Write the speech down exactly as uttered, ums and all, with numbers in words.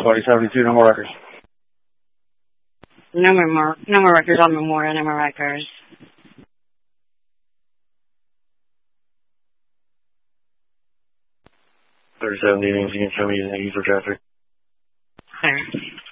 twenty seventy-two, no more records. No more, no more records on Memorial, no more records. thirty-seven, you can show me the user traffic. Clear.